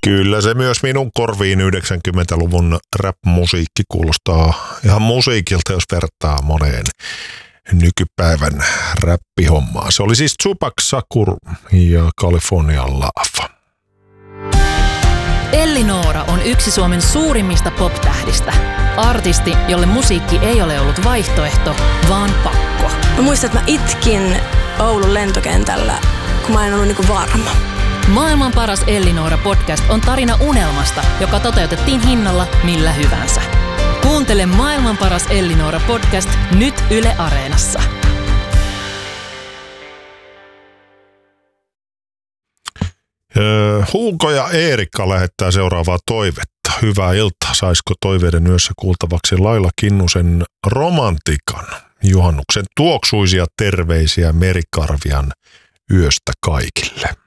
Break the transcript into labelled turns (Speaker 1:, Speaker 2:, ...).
Speaker 1: Kyllä se myös minun korviin 90-luvun rap-musiikki kuulostaa ihan musiikilta, jos vertaa moneen nykypäivän räppihommaan. Se oli siis Tupac Shakur ja California Love.
Speaker 2: Elli Noora on yksi Suomen suurimmista pop-tähdistä. Artisti, jolle musiikki ei ole ollut vaihtoehto, vaan pakko.
Speaker 3: Mä muistan, että mä itkin Oulun lentokentällä, kun mä en ollut niinku varma.
Speaker 2: Maailman paras Elli Noora podcast on tarina unelmasta, joka toteutettiin hinnalla millä hyvänsä. Kuuntele Maailman paras Elli Noora podcast nyt Yle Areenassa.
Speaker 1: Huuko ja Eerikka lähettää seuraavaa toivetta. Hyvää iltaa. Saisiko toiveiden yössä kuultavaksi Laila Kinnusen Romantikan? Juhannuksen tuoksuisia terveisiä Merikarvian yöstä kaikille.